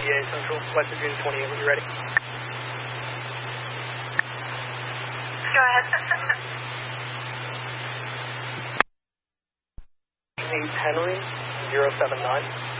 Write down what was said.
VA Central, West Virginia 28, when you're ready. Go ahead. 8 Henry, 079.